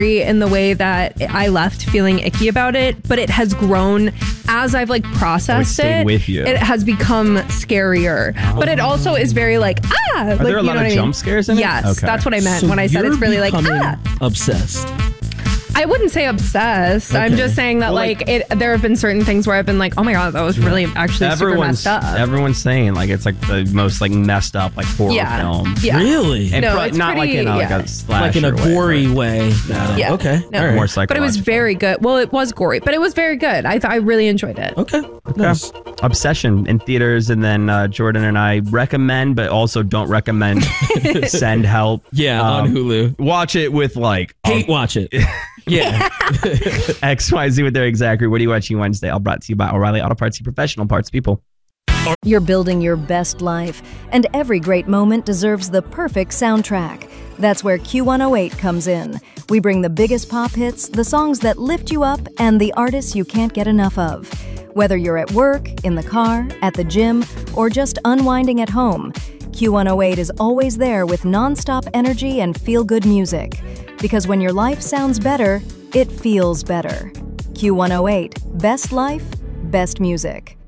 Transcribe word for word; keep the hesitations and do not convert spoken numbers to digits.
in the way that I left feeling icky about it, but it has grown as I've like processed Oh, it stayed it. with you. It has become scarier, oh. but it also is very like ah. Are like, there a lot you know of jump mean? scares in it? Yes, okay. that's what I meant so when I said it's really like ah. obsessed. I wouldn't say obsessed. Okay. I'm just saying that well, like, like it. There have been certain things where I've been like, oh my god, that was really actually super messed up. Everyone's saying like it's like the most like messed up like horror yeah. film. Yeah. Really? And no, pro- it's not pretty, like in a, yeah. like a slasher like in a gory way. way. Yeah. yeah. Okay. No. All right. More psychological. But it was very good. Well, it was gory, but it was very good. I th- I really enjoyed it. Okay. Nice. Yeah. Obsession in theaters, and then uh, Jordan and I recommend, but also don't recommend. Send help. Yeah, um, on Hulu. Watch it with like hate. Um, watch it. Yeah. X Y Z with their exactly. What are you watching Wednesday? All brought to you by O'Reilly Auto Parts, professional parts people. You're building your best life, and every great moment deserves the perfect soundtrack. That's where Q one oh eight comes in. We bring the biggest pop hits, the songs that lift you up, and the artists you can't get enough of. Whether you're at work, in the car, at the gym, or just unwinding at home, Q one oh eight is always there with nonstop energy and feel-good music. Because when your life sounds better, it feels better. Q one oh eight, best life, best music.